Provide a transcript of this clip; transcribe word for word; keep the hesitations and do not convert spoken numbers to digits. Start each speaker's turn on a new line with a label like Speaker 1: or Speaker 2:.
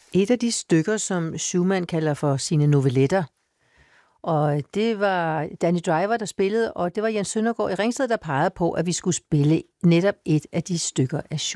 Speaker 1: et af de stykker, som Schumann kalder for sine novelletter. Og det var Danny Driver, der spillede, og det var Jens Søndergaard i Ringsted, der pegede på, at vi skulle spille netop et af de stykker af Schumann.